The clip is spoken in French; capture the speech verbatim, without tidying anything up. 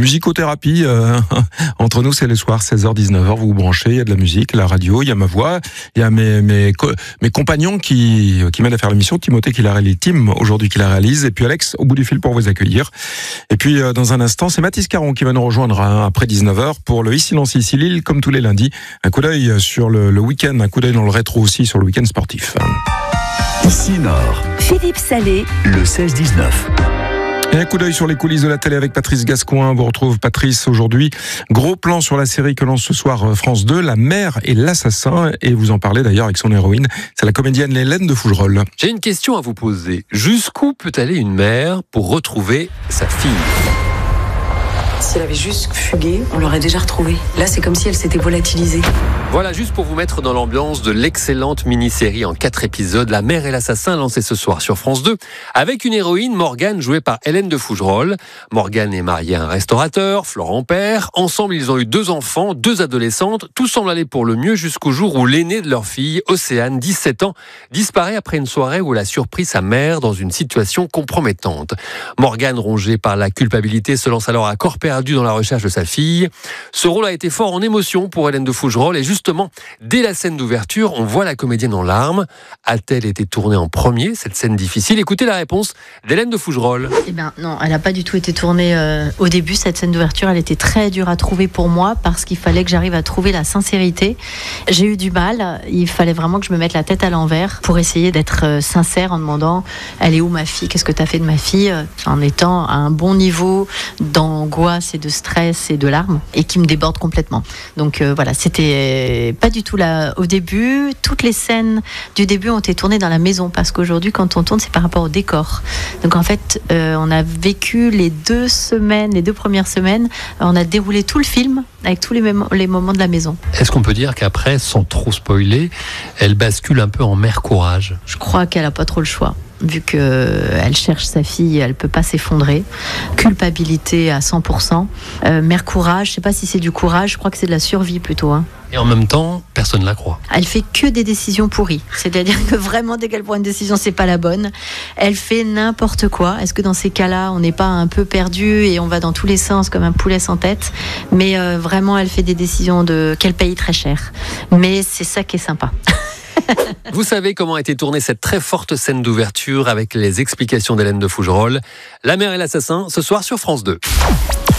musicothérapie. Euh, entre nous, c'est le soir, seize heures dix-neuf heures. Vous vous branchez, il y a de la musique, la radio, il y a ma voix, il y a mes mes mes compagnons qui qui m'aident à faire l'émission. Timothée qui la réalise, Tim aujourd'hui qui la réalise, et puis Alex au bout du fil pour vous accueillir. Et puis euh, dans un instant, c'est Mathis Caron qui va nous rejoindre hein, après dix-neuf heures pour le Ici Lancy ici Lille, comme tous les lundis. Un coup d'œil sur le, le week-end, un coup d'œil dans le rétro aussi sur le week-end sportif. Ici Nord, Philippe Salé, le seize dix-neuf. Et un coup d'œil sur les coulisses de la télé avec Patrice Gascoin. Vous retrouve Patrice aujourd'hui. Gros plan sur la série que lance ce soir France deux, La mère et l'assassin. Et vous en parlez d'ailleurs avec son héroïne. C'est la comédienne Hélène de Fougerolles. J'ai une question à vous poser. Jusqu'où peut aller une mère pour retrouver sa fille ? Si elle avait juste fugué, on l'aurait déjà retrouvée. Là, c'est comme si elle s'était volatilisée. Voilà, juste pour vous mettre dans l'ambiance de l'excellente mini-série en quatre épisodes, La mère et l'assassin, lancée ce soir sur France deux, avec une héroïne, Morgane, jouée par Hélène de Fougerolles. Morgane est mariée à un restaurateur, Florent Père. Ensemble, ils ont eu deux enfants, deux adolescentes. Tout semble aller pour le mieux jusqu'au jour où l'aînée de leur fille, Océane, dix-sept ans, disparaît après une soirée où elle a surpris sa mère dans une situation compromettante. Morgane, rongée par la culpabilité, se lance alors à corps perdu dans la recherche de sa fille. Ce rôle a été fort en émotion pour Hélène de Fougerolles et justement, dès la scène d'ouverture, on voit la comédienne en larmes. A-t-elle été tournée en premier, cette scène difficile ? Écoutez la réponse d'Hélène de Fougerolles. Eh bien non, elle n'a pas du tout été tournée euh, au début, cette scène d'ouverture. Elle était très dure à trouver pour moi parce qu'il fallait que j'arrive à trouver la sincérité. J'ai eu du mal, il fallait vraiment que je me mette la tête à l'envers pour essayer d'être euh, sincère en demandant « Elle est où ma fille ? Qu'est-ce que tu as fait de ma fille ?» En étant à un bon niveau d'angoisse et de stress et de larmes et qui me déborde complètement. Donc euh, voilà, c'était pas du tout là au début. Toutes les scènes du début ont été tournées dans la maison parce qu'aujourd'hui quand on tourne c'est par rapport au décor. Donc en fait euh, on a vécu les deux semaines, les deux premières semaines, on a déroulé tout le film avec tous les, mémo- les moments de la maison. Est-ce qu'on peut dire qu'après, sans trop spoiler, elle bascule un peu en mère courage ? Je crois qu'elle a pas trop le choix. Vu qu'elle cherche sa fille, elle ne peut pas s'effondrer. Culpabilité à cent pour cent. Euh, mère courage, je ne sais pas si c'est du courage, je crois que c'est de la survie plutôt. Hein. Et en même temps, personne ne la croit. Elle fait que des décisions pourries. C'est-à-dire que vraiment, dès qu'elle prend une décision, c'est pas la bonne. Elle fait n'importe quoi. Est-ce que dans ces cas-là, on n'est pas un peu perdu et on va dans tous les sens comme un poulet sans tête ? Mais euh, vraiment, elle fait des décisions de... qu'elle paye très cher. Mais c'est ça qui est sympa. Vous savez comment a été tournée cette très forte scène d'ouverture avec les explications d'Hélène de Fougerolles. La mère et l'assassin, ce soir sur France deux.